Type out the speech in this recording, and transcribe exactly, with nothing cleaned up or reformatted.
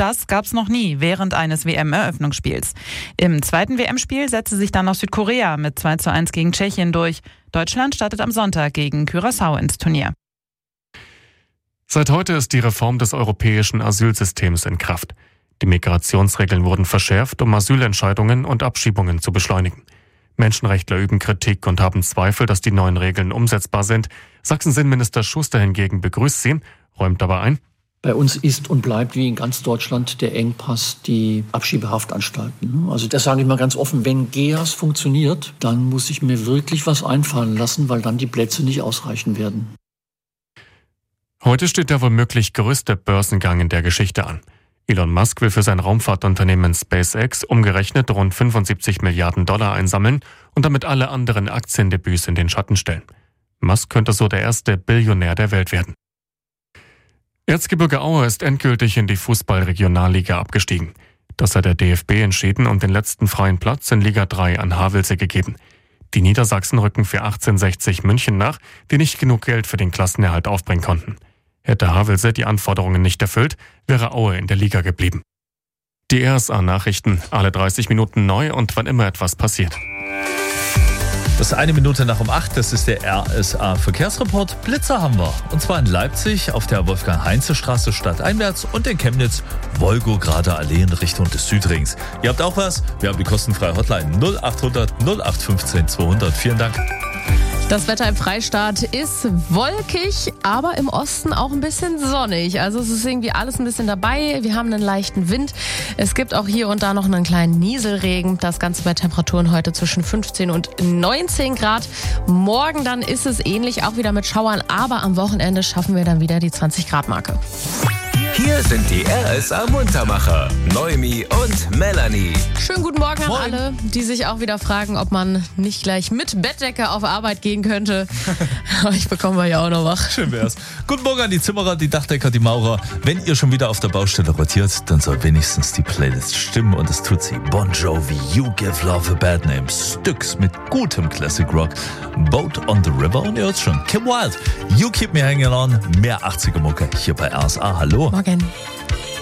Das gab's noch nie während eines W M-Eröffnungsspiels. Im zweiten W M-Spiel setzte sich dann noch Südkorea mit zwei zu eins gegen Tschechien durch. Deutschland startet am Sonntag gegen Curaçao ins Turnier. Seit heute ist die Reform des europäischen Asylsystems in Kraft. Die Migrationsregeln wurden verschärft, um Asylentscheidungen und Abschiebungen zu beschleunigen. Menschenrechtler üben Kritik und haben Zweifel, dass die neuen Regeln umsetzbar sind. Sachsen-Innenminister Schuster hingegen begrüßt sie, räumt aber ein: Bei uns ist und bleibt wie in ganz Deutschland der Engpass die Abschiebehaftanstalten. Also das sage ich mal ganz offen, wenn G E A S funktioniert, dann muss ich mir wirklich was einfallen lassen, weil dann die Plätze nicht ausreichen werden. Heute steht der womöglich größte Börsengang in der Geschichte an. Elon Musk will für sein Raumfahrtunternehmen SpaceX umgerechnet rund fünfundsiebzig Milliarden Dollar einsammeln und damit alle anderen Aktiendebüts in den Schatten stellen. Musk könnte so der erste Billionär der Welt werden. Erzgebirge Aue ist endgültig in die Fußball-Regionalliga abgestiegen. Das hat der D F B entschieden und den letzten freien Platz in Liga drei an Havelse gegeben. Die Niedersachsen rücken für achtzehnhundertsechzig München nach, die nicht genug Geld für den Klassenerhalt aufbringen konnten. Hätte Havelse die Anforderungen nicht erfüllt, wäre Aue in der Liga geblieben. Die R S A-Nachrichten, alle dreißig Minuten neu und wann immer etwas passiert. Das ist eine Minute nach um acht, das ist der R S A-Verkehrsreport. Blitzer haben wir. Und zwar in Leipzig auf der Wolfgang-Heinze-Straße stadteinwärts und in Chemnitz Wolgograder Allee in Richtung des Südrings. Ihr habt auch was? Wir haben die kostenfreie Hotline null acht hundert null acht fünfzehn zweihundert. Vielen Dank. Das Wetter im Freistaat ist wolkig, aber im Osten auch ein bisschen sonnig. Also es ist irgendwie alles ein bisschen dabei. Wir haben einen leichten Wind. Es gibt auch hier und da noch einen kleinen Nieselregen. Das Ganze bei Temperaturen heute zwischen fünfzehn und neunzehn Grad. Morgen dann ist es ähnlich, auch wieder mit Schauern. Aber am Wochenende schaffen wir dann wieder die zwanzig Grad Marke. Hier sind die R S A-Muntermacher, Noemi und Melanie. Schönen guten Morgen an Moin. alle, die sich auch wieder fragen, ob man nicht gleich mit Bettdecke auf Arbeit gehen könnte. Ich bekomme ja auch noch wach. Schön wär's. Guten Morgen an die Zimmerer, die Dachdecker, die Maurer. Wenn ihr schon wieder auf der Baustelle rotiert, dann soll wenigstens die Playlist stimmen und es tut sie. Bon Jovi, You Give Love a Bad Name, Styx mit gutem Classic Rock, Boat on the River und ihr hört's schon, Kim Wilde, You Keep Me Hanging On, mehr achtziger Mucke hier bei R S A. Hallo. Morgen.